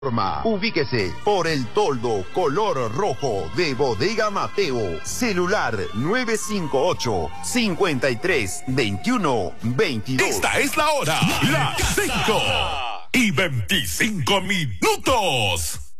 Ubíquese por el toldo color rojo de Bodega Mateo. Celular 958-53-21-22. Esta es la hora, las 5:25 minutos.